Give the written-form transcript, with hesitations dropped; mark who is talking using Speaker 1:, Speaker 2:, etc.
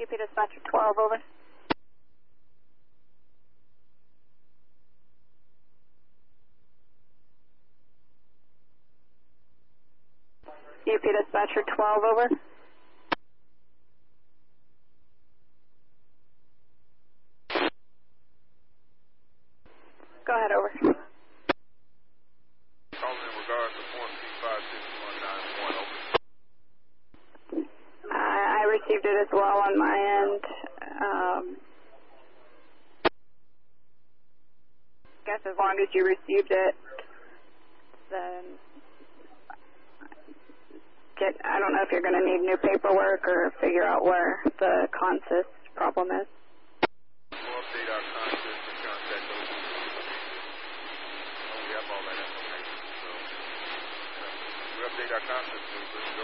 Speaker 1: UP Dispatcher 12, over. UP Dispatcher 12, over. Go ahead, over.
Speaker 2: Calling in regards to form P56191, over.
Speaker 1: I received it as well on my end. Guess as long as you received it, then I don't know if you're going to need new paperwork or figure out where the consist problem is.
Speaker 2: We'll update our consist and contact those who we have all that information. So, we'll update our consist.